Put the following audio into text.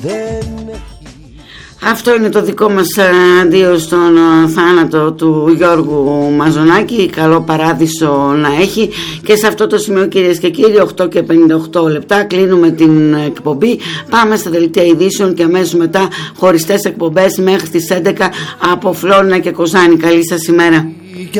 Αυτό είναι το δικό μας αντίο στον θάνατο του Γιώργου Μαζονάκη. Καλό παράδεισο να έχει. Και σε αυτό το σημείο, κυρίες και κύριοι, 8 και 58 λεπτά κλείνουμε την εκπομπή. Πάμε στα δελτία ειδήσεων και αμέσως μετά χωριστές εκπομπές μέχρι τις 11 από Φλόρινα και Κοζάνη. Καλή σας ημέρα.